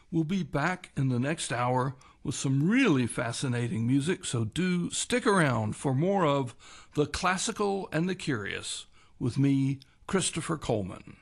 We'll be back in the next hour with some really fascinating music, so do stick around for more of The Classical and the Curious with me, Christopher Coleman.